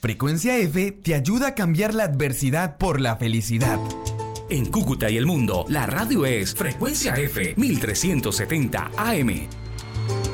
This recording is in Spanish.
Frecuencia F te ayuda a cambiar la adversidad por la felicidad. En Cúcuta y el mundo, la radio es Frecuencia F 1370 AM.